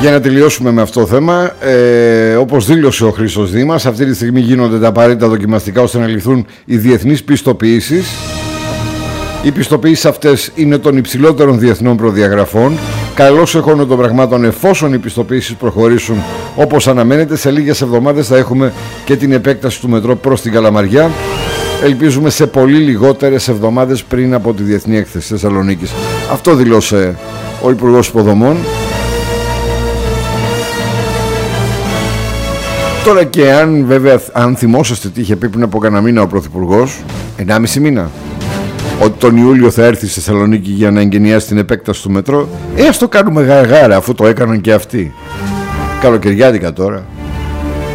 Για να τελειώσουμε με αυτό το θέμα, όπως δήλωσε ο Χρήστος Δήμας, αυτή τη στιγμή γίνονται τα απαραίτητα δοκιμαστικά ώστε να ληφθούν οι διεθνείς πιστοποιήσεις. Οι πιστοποιήσεις αυτές είναι των υψηλότερων διεθνών προδιαγραφών. Καλώς εχόντων των πραγμάτων, εφόσον οι πιστοποιήσεις προχωρήσουν όπως αναμένεται, σε λίγες εβδομάδες θα έχουμε και την επέκταση του μετρό προς την Καλαμαριά. Ελπίζουμε σε πολύ λιγότερες εβδομάδες πριν από τη Διεθνή Έκθεση Θεσσαλονίκης. Αυτό δηλώσε ο Υπουργός Υποδομών. Τώρα και αν θυμόσαστε τι είχε πει πριν από κανένα μήνα ο Πρωθυπουργός, 1,5 μήνα, ότι τον Ιούλιο θα έρθει στη Θεσσαλονίκη για να εγκαινιάσει την επέκταση του μετρό, ας το κάνουμε γαργάρα αφού το έκαναν και αυτοί. Καλοκαιριάτικα τώρα.